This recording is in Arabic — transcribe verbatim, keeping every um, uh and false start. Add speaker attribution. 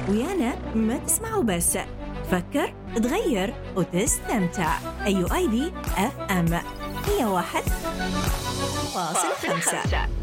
Speaker 1: ويانا ما تسمعوا بس، فكر تغير وتستمتع. أيو آي دي أف أم مية واحد فاصلة خمسة.